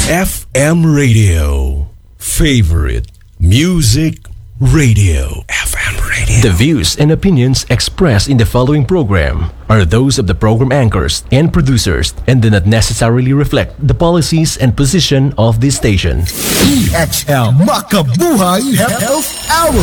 FM Radio. Favorite Music Radio. FM Radio. The views and opinions expressed in the following program are those of the program anchors and producers and do not necessarily reflect the policies and position of this station. EXL Makabuhay Health Hour.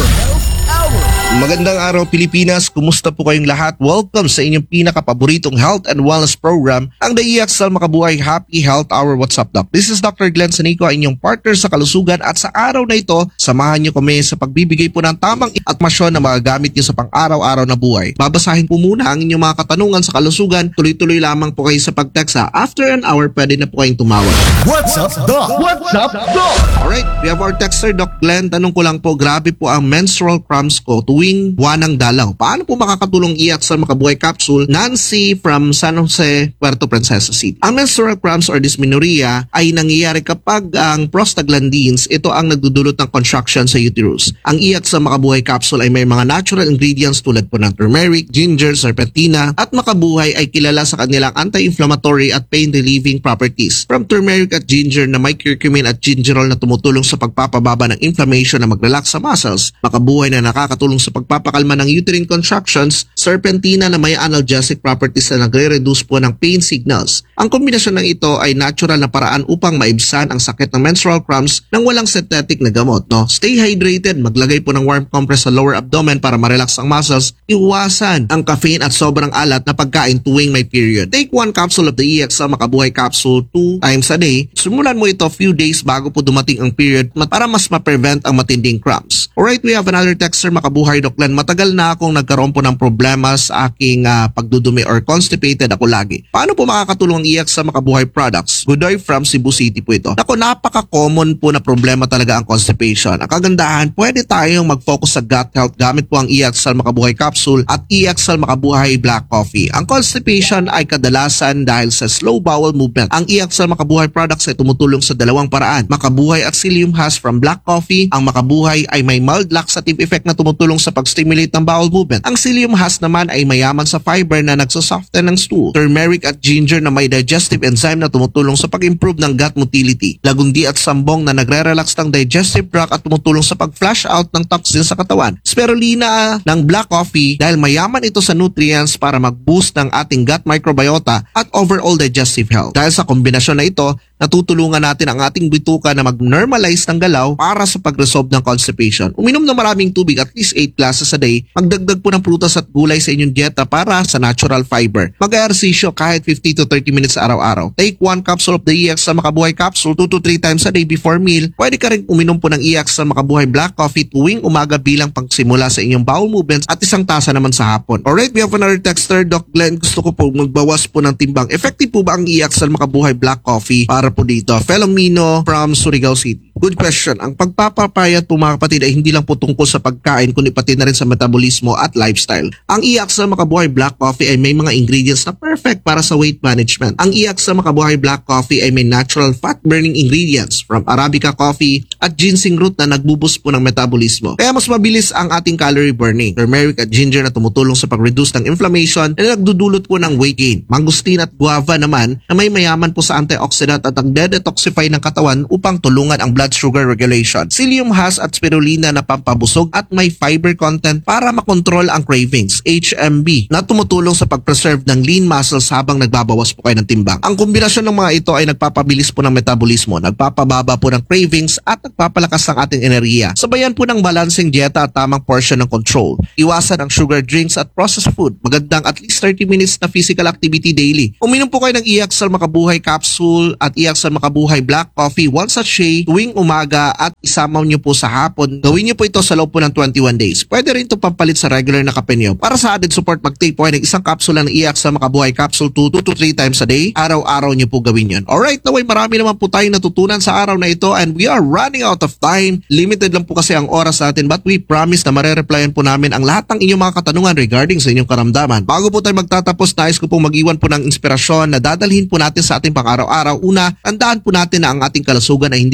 Magandang araw Pilipinas, kumusta po kayong lahat? Welcome sa inyong pinakapaboritong health and wellness program, ang The EXL Makabuhay Happy Health Hour. What's up, Doc? This is Dr. Glenn Sanico, inyong partner sa kalusugan, at sa araw na ito, samahan niyo kami sa pagbibigay po ng tamang atmasyon na magagamit niyo sa pang-araw-araw na buhay. Babasahin po muna ang inyong mga katanungan sa kalusugan. Tuloy-tuloy lamang po kayo sa pag-text ha. After an hour, pwede na po kayong tumawag. What's up, Doc? What's up, Doc? Alright, we have our texter, Doc Glenn. Tanong ko lang po, grabe po ang menstrual cramps ko tuwing buwan ng dalaw. Paano po makakatulong EXL Makabuhay Capsule? Nancy from San Jose, Puerto Princesa City. Ang menstrual cramps or dysmenorrhea ay nangyayari kapag ang prostaglandins, ito ang nagdudulot ng contraction sa uterus. Ang EXL Makabuhay Capsule ay may mga natural ingredients tulad po ng turmeric, ginger, serpentina, at Makabuhay ay kilala sa kanilang anti-inflammatory at pain-relieving properties. From turmeric at ginger na may curcumin at gingerol na tumutulong sa pagpapababa ng inflammation na mag-relax sa muscles, Makabuhay na nakakatulong sa pagpapakalma ng uterine contractions, serpentina na may analgesic properties na nagre-reduce po ng pain signals. Ang kombinasyon ng ito ay natural na paraan upang maibsan ang sakit ng menstrual cramps nang walang synthetic na gamot. No? Stay hydrated, maglagay po ng warm compress sa lower abdomen para ma-relax ang muscles, iwasan ang caffeine at sobrang alat na pagkain tuwing may period. Take 1 capsule of the EXL Makabuhay Capsule 2 times a day. Simulan mo ito few days bago po dumating ang period para mas ma-prevent ang matinding cramps. Alright, we have another texter, Makabuhay Doc Glenn. Matagal na akong nagkaroon po ng problema sa aking pagdudumi or constipated ako lagi. Paano po makakatulong ang EXL Makabuhay products? Godoy from Cebu City po ito. Ako, napaka-common po na problema talaga ang constipation. Ang kagandahan, pwede tayong mag-focus sa gut health gamit po ang EXL Makabuhay Capsule at EXL Makabuhay Black Coffee. Ang constipation ay kadalasan dahil sa slow bowel movement. Ang EXL Makabuhay products ay tumutulong sa dalawang paraan. Makabuhay at Psyllium Husk from Black Coffee. Ang Makabuhay ay may mild laxative effect na tumutulong sa pag-stimulate ng bowel movement. Ang Psyllium Husk naman ay mayaman sa fiber na nagsosoften ng stool. Turmeric at ginger na may digestive enzyme na tumutulong sa pag-improve ng gut motility. Lagundi at sambong na nagre-relax ng digestive tract at tumutulong sa pag-flush out ng toxins sa katawan. Spirulina ng Black Coffee dahil mayaman ito sa nutrients para mag-boost ng ating gut microbiota at overall digestive health. Dahil sa kombinasyon na ito, natutulungan natin ang ating bituka na mag-normalize ng galaw para sa pag-resolve ng constipation. Uminom ng maraming tubig, at least 8 glasses a day. Magdagdag po ng prutas at gulay sa inyong dieta para sa natural fiber. Mag-ehersisyo kahit 50 to 30 minutes araw-araw. Take 1 capsule of the EXL Makabuhay Capsule 2 to 3 times a day before meal. Pwede ka rin uminom po ng EXL Makabuhay Black Coffee tuwing umaga bilang pagsimula sa inyong bowel movements at 1 tasa naman sa hapon. Alright, we have another texter, Doc Glenn. Gusto ko po magbawas po ng timbang. Effective po ba ang EXL Makabuhay Black Coffee para po dito? Felomino from Surigao City. Good question. Ang pagpapapayat po mga kapatid ay hindi lang po tungkol sa pagkain kundi pati na rin sa metabolismo at lifestyle. Ang EXL Makabuhay Black Coffee ay may mga ingredients na perfect para sa weight management. Ang EXL Makabuhay Black Coffee ay may natural fat-burning ingredients from Arabica coffee at ginseng root na nagbuboost po ng metabolismo. Kaya mas mabilis ang ating calorie burning. Turmeric at ginger na tumutulong sa pag-reduce ng inflammation na nagdudulot po ng weight gain. Mangosteen at guava naman na may mayaman po sa antioxidant at nagde-detoxify ng katawan upang tulungan ang blood sugar regulation. Psyllium Husk at spirulina na pampabusog at may fiber content para makontrol ang cravings. HMB na tumutulong sa pag-preserve ng lean muscles habang nagbabawas po kayo ng timbang. Ang kombinasyon ng mga ito ay nagpapabilis po ng metabolismo, nagpapababa po ng cravings at nagpapalakas ng ating enerhiya. Sabayan po ng balancing dieta at tamang portion ng control. Iwasan ang sugar drinks at processed food. Magandang at least 30 minutes na physical activity daily. Uminom po kayo ng EXL Makabuhay Capsule at EXL Makabuhay Black Coffee once a day tuwing umaga at isama nyo po sa hapon. Gawin nyo po ito sa loob po ng 21 days. Pwede rin ito pampalit sa regular na kape nyo. Para sa added support, mag-take po kayo ng 1 kapsula ng EXL Makabuhay Capsule 2 to 3 times a day. Araw-araw nyo po gawin yun. Alright, naway marami naman po tayong natutunan sa araw na ito and we are running out of time. Limited lang po kasi ang oras natin but we promise na marereplyan po namin ang lahat ng inyong mga katanungan regarding sa inyong karamdaman. Bago po tayo magtatapos, nais ko pong mag-iwan po ng inspirasyon na dadalhin po natin sa ating pang-araw-araw. Una, tandaan po natin na ang ating kalusugan ay hindi lamang po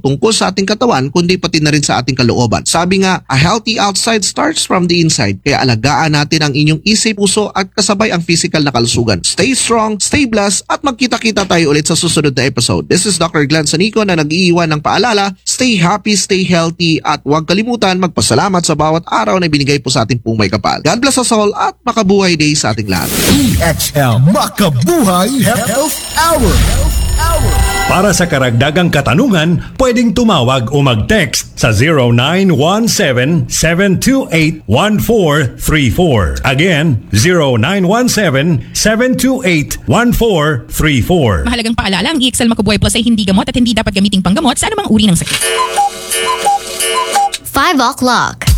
tungkol sa ating katawan kundi pati na rin sa ating kalooban. Sabi nga, a healthy outside starts from the inside. Kaya alagaan natin ang inyong isip, puso at kasabay ang physical na kalusugan. Stay strong, stay blessed at magkita-kita tayo ulit sa susunod na episode. This is Dr. Glenn Sanico na nag-iiwan ng paalala. Stay happy, stay healthy at huwag kalimutan magpasalamat sa bawat araw na binigay po sa ating pong may kapal. God bless us all at makabuhay day sa ating lahat. PHL Makabuhay Health Hour. Para sa karagdagang katanungan, pwedeng tumawag o mag-text sa 0917-728-1434. Again, 0917-728-1434. Mahalagang paalala, ang EXL Makabuhay Plus ay hindi gamot at hindi dapat gamiting panggamot sa anumang uri ng sakit. 5 o'clock.